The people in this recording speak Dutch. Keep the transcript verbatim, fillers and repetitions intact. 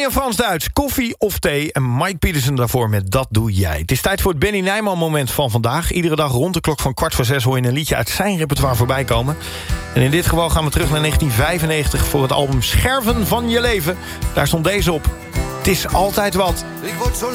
en Frans-Duits, koffie of thee. En Mike Petersen daarvoor met Dat Doe Jij. Het is tijd voor het Benny Nijman moment van vandaag. Iedere dag rond de klok van kwart voor zes hoor je een liedje uit zijn repertoire voorbij komen. En in dit geval gaan we terug naar negentien vijfennegentig voor het album Scherven van je leven. Daar stond deze op. Het is altijd wat. Ik word zo